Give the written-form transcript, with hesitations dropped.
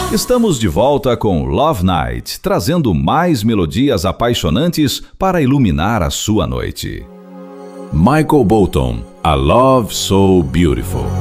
Estamos de volta com Love Night, trazendo mais melodias apaixonantes para iluminar a sua noite. Michael Bolton, A Love So Beautiful.